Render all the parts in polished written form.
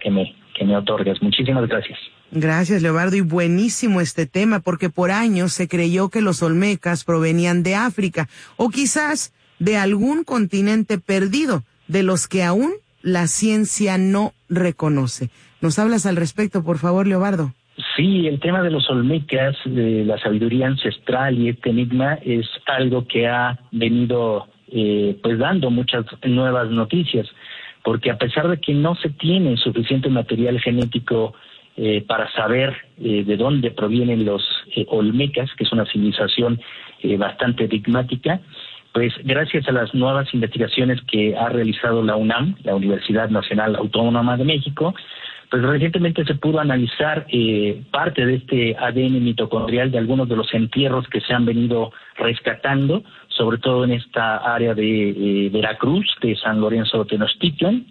que me otorgas. Muchísimas gracias. Gracias, Leobardo, y buenísimo este tema, porque por años se creyó que los olmecas provenían de África, o quizás de algún continente perdido, de los que aún la ciencia no reconoce. ¿Nos hablas al respecto, por favor, Leobardo? Sí, el tema de los olmecas, de la sabiduría ancestral y este enigma es algo que ha venido pues dando muchas nuevas noticias, porque a pesar de que no se tiene suficiente material genético para saber de dónde provienen los olmecas, que es una civilización bastante enigmática, pues gracias a las nuevas investigaciones que ha realizado la UNAM, la Universidad Nacional Autónoma de México, pues recientemente se pudo analizar parte de este ADN mitocondrial de algunos de los entierros que se han venido rescatando, sobre todo en esta área de Veracruz, de San Lorenzo de Tenochtitlan,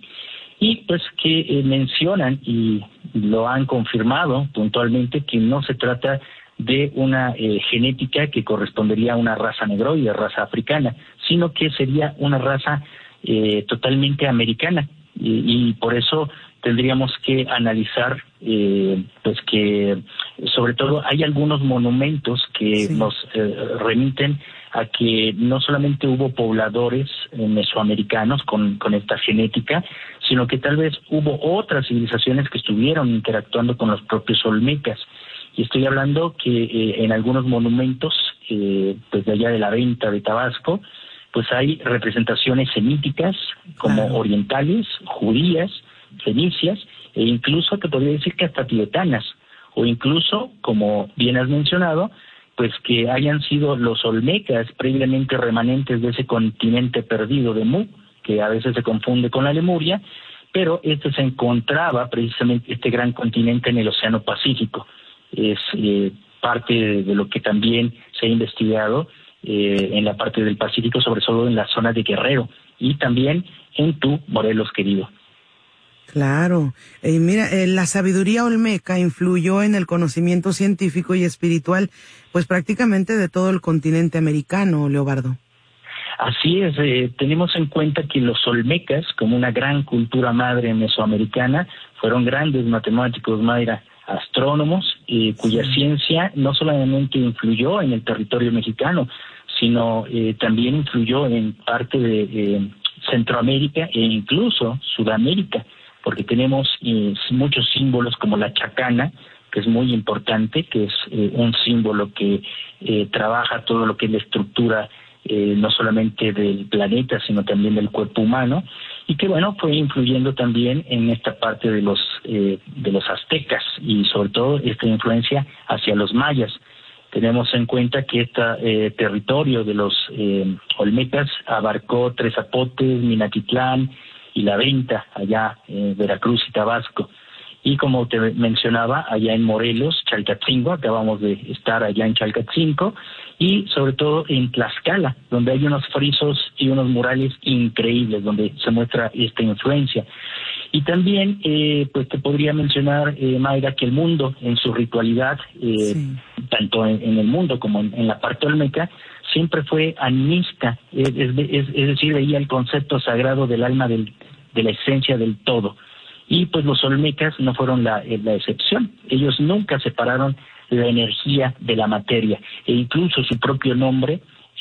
y pues que mencionan y lo han confirmado puntualmente que no se trata de una genética que correspondería a una raza negroide, raza africana, sino que sería una raza totalmente americana, y por eso tendríamos que analizar pues que sobre todo hay algunos monumentos que nos remiten a que no solamente hubo pobladores mesoamericanos con esta genética, sino que tal vez hubo otras civilizaciones que estuvieron interactuando con los propios olmecas. Y estoy hablando que en algunos monumentos, pues de allá de la Venta de Tabasco, pues hay representaciones semíticas como orientales, judías, fenicias, e incluso te podría decir que hasta tibetanas, o incluso, como bien has mencionado, pues que hayan sido los olmecas previamente remanentes de ese continente perdido de Mu, que a veces se confunde con la Lemuria, pero se encontraba precisamente este gran continente en el Océano Pacífico. Es parte de lo que también se ha investigado en la parte del Pacífico, sobre todo en la zona de Guerrero, y también en tu Morelos querido. Claro. Mira, la sabiduría olmeca influyó en el conocimiento científico y espiritual, pues prácticamente de todo el continente americano, Leobardo. Así es, tenemos en cuenta que los olmecas, como una gran cultura madre mesoamericana, fueron grandes matemáticos, Mayra, astrónomos, cuya ciencia no solamente influyó en el territorio mexicano, sino también influyó en parte de Centroamérica e incluso Sudamérica, porque tenemos muchos símbolos como la chacana, que es muy importante, que es un símbolo que trabaja todo lo que es la estructura no solamente del planeta, sino también del cuerpo humano, y que bueno, fue influyendo también en esta parte de los aztecas, y sobre todo esta influencia hacia los mayas. Tenemos en cuenta que este territorio de los olmecas abarcó Tres Zapotes, Minatitlán y La Venta, allá en Veracruz y Tabasco. Y como te mencionaba, allá en Morelos, Chalcatzingo, acabamos de estar allá en Chalcatzingo, y sobre todo en Tlaxcala, donde hay unos frisos y unos murales increíbles, donde se muestra esta influencia. Y también, pues te podría mencionar, Mayra, que el mundo en su ritualidad, tanto en el mundo como en la parte olmeca, siempre fue animista, es decir, veía el concepto sagrado del alma, de la esencia del todo. Y pues los olmecas no fueron la excepción. Ellos nunca separaron la energía de la materia, e incluso su propio nombre,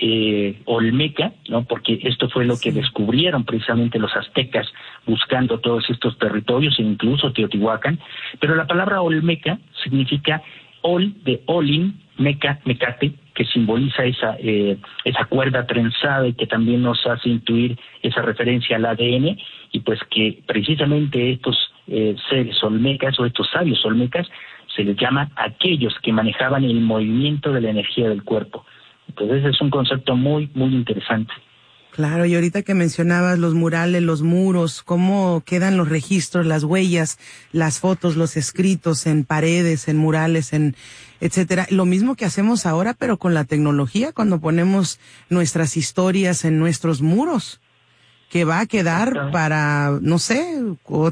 olmeca, ¿no? Porque esto fue lo que descubrieron precisamente los aztecas buscando todos estos territorios, e incluso Teotihuacán. Pero la palabra olmeca significa ol de olin, meca, mecate, que simboliza esa cuerda trenzada y que también nos hace intuir esa referencia al ADN, y pues que precisamente estos seres olmecas o estos sabios olmecas se les llama aquellos que manejaban el movimiento de la energía del cuerpo. Entonces es un concepto muy, muy interesante. Claro, y ahorita que mencionabas los murales, los muros, cómo quedan los registros, las huellas, las fotos, los escritos en paredes, en murales, en etcétera. Lo mismo que hacemos ahora, pero con la tecnología, cuando ponemos nuestras historias en nuestros muros, que va a quedar para, no sé,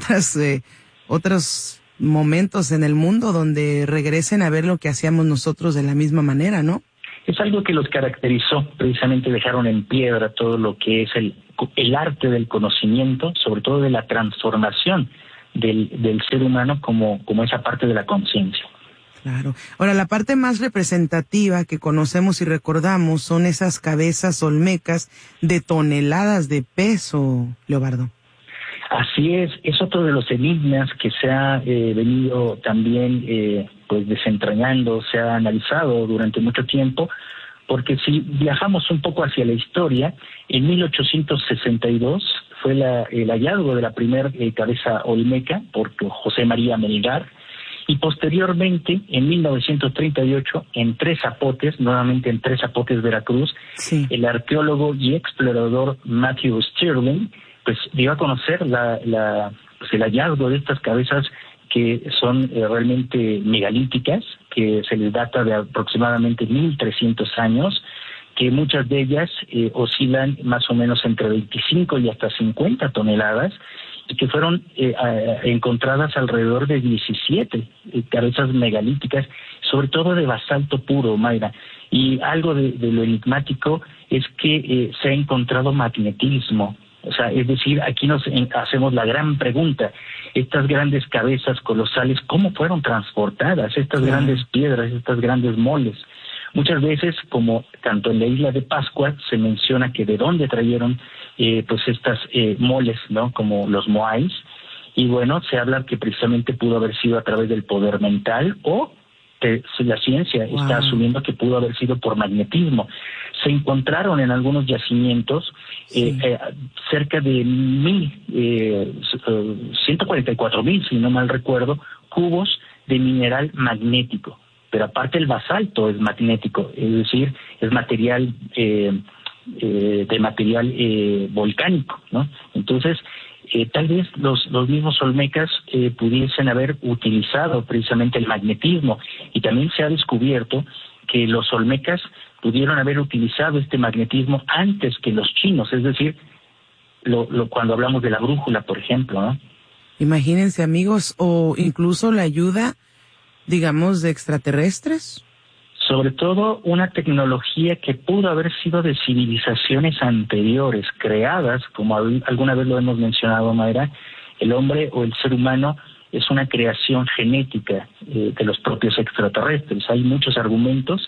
otros momentos en el mundo donde regresen a ver lo que hacíamos nosotros de la misma manera, ¿no? Es algo que los caracterizó, precisamente dejaron en piedra todo lo que es el arte del conocimiento, sobre todo de la transformación del ser humano como esa parte de la conciencia. Claro. Ahora, la parte más representativa que conocemos y recordamos son esas cabezas olmecas de toneladas de peso, Leobardo. Así es otro de los enigmas que se ha venido también pues desentrañando, se ha analizado durante mucho tiempo, porque si viajamos un poco hacia la historia, en 1862 fue el hallazgo de la primera cabeza olmeca por José María Melgar, y posteriormente, en 1938, en Tres Zapotes, nuevamente en Tres Zapotes, Veracruz, sí, el arqueólogo y explorador Matthew Stirling pues dio a conocer pues el hallazgo de estas cabezas que son realmente megalíticas, que se les data de aproximadamente 1.300 años, que muchas de ellas oscilan más o menos entre 25 y hasta 50 toneladas, y que fueron encontradas alrededor de 17 cabezas megalíticas, sobre todo de basalto puro, Mayra. Y algo de lo enigmático es que se ha encontrado magnetismo. O sea, es decir, aquí nos hacemos la gran pregunta, estas grandes cabezas colosales, ¿cómo fueron transportadas? Estas grandes piedras, estas grandes moles. Muchas veces, como tanto en la isla de Pascua, se menciona que de dónde trajeron pues estas moles, ¿no? Como los moais, y bueno, se habla que precisamente pudo haber sido a través del poder mental, o la ciencia está asumiendo que pudo haber sido por magnetismo. Se encontraron en algunos yacimientos cerca de 144,000, si no mal recuerdo, cubos de mineral magnético. Pero aparte el basalto es magnético, es decir, es material de material volcánico, ¿no? Entonces, tal vez los mismos olmecas pudiesen haber utilizado precisamente el magnetismo, y también se ha descubierto que los olmecas pudieron haber utilizado este magnetismo antes que los chinos, es decir, cuando hablamos de la brújula, por ejemplo, ¿no? Imagínense, amigos, o incluso la ayuda, digamos, de extraterrestres. Sobre todo una tecnología que pudo haber sido de civilizaciones anteriores, creadas, como alguna vez lo hemos mencionado, Mayra, el hombre o el ser humano es una creación genética de los propios extraterrestres. Hay muchos argumentos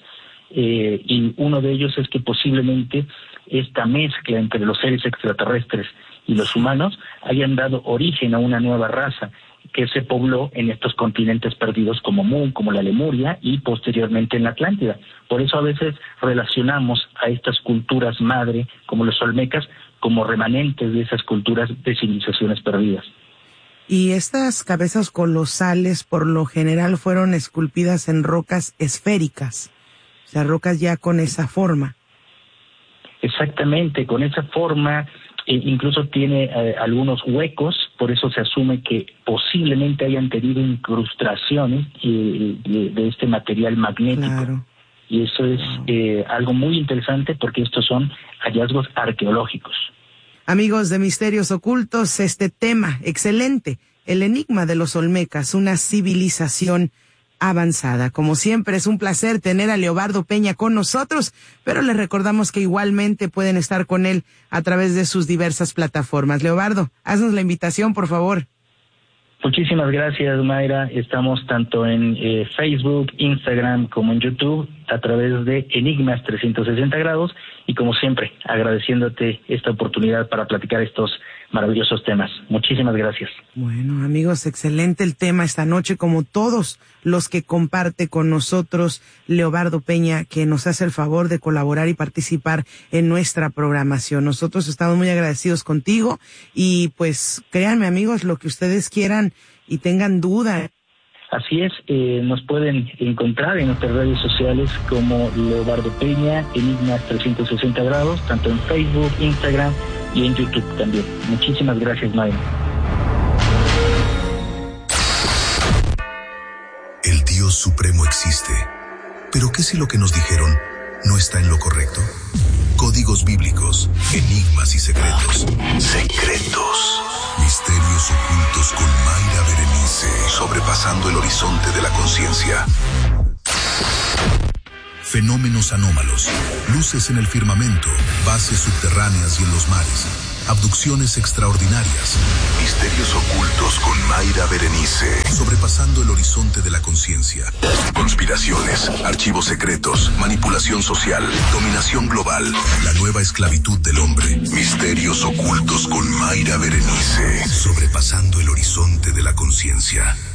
y uno de ellos es que posiblemente esta mezcla entre los seres extraterrestres y los humanos hayan dado origen a una nueva raza que se pobló en estos continentes perdidos como Mu, como la Lemuria y posteriormente en la Atlántida. Por eso a veces relacionamos a estas culturas madre, como los olmecas, como remanentes de esas culturas de civilizaciones perdidas. Y estas cabezas colosales por lo general fueron esculpidas en rocas esféricas, o sea, rocas ya con esa forma. Exactamente, con esa forma. Incluso tiene algunos huecos, por eso se asume que posiblemente hayan tenido incrustaciones de este material magnético. Claro. Y eso es algo muy interesante porque estos son hallazgos arqueológicos. Amigos de Misterios Ocultos, este tema excelente, el enigma de los olmecas, una civilización avanzada. Como siempre, es un placer tener a Leobardo Peña con nosotros, pero les recordamos que igualmente pueden estar con él a través de sus diversas plataformas. Leobardo, haznos la invitación, por favor. Muchísimas gracias, Mayra. Estamos tanto en Facebook, Instagram, como en YouTube, a través de Enigmas 360 grados, y como siempre, agradeciéndote esta oportunidad para platicar estos maravillosos temas. Muchísimas gracias. Bueno, amigos, excelente el tema esta noche, como todos los que comparte con nosotros Leobardo Peña, que nos hace el favor de colaborar y participar en nuestra programación. Nosotros estamos muy agradecidos contigo y pues créanme, amigos, lo que ustedes quieran y tengan duda. Así es, nos pueden encontrar en nuestras redes sociales como Leobardo Peña, Enigmas 360 grados, tanto en Facebook, Instagram y en YouTube también. Muchísimas gracias, Mayra. El Dios Supremo existe, pero ¿qué si lo que nos dijeron no está en lo correcto? Códigos bíblicos, enigmas y secretos. Secretos. Misterios ocultos con Mayra Berenice, sobrepasando el horizonte de la conciencia. Fenómenos anómalos, luces en el firmamento, bases subterráneas y en los mares, abducciones extraordinarias, misterios ocultos con Mayra Berenice, sobrepasando el horizonte de la conciencia, conspiraciones, archivos secretos, manipulación social, dominación global, la nueva esclavitud del hombre, misterios ocultos con Mayra Berenice, sobrepasando el horizonte de la conciencia.